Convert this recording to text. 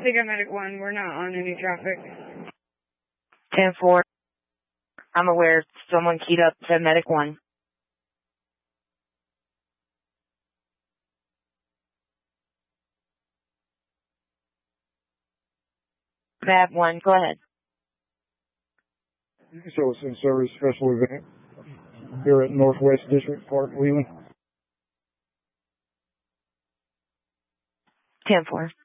They got Medic 1. We're not on any traffic. 10-4. I'm aware someone keyed up to Medic 1. Map 1, go ahead. So it's in service special event here at Northwest District Park, Wheeling. 10-4.